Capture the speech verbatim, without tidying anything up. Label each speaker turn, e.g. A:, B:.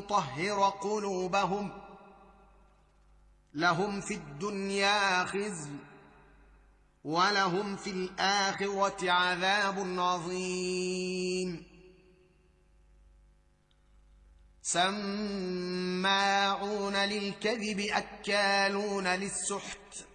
A: نطهر قلوبهم لهم في الدنيا خزي ولهم في الآخرة عذاب عظيم سماعون للكذب أكالون للسحت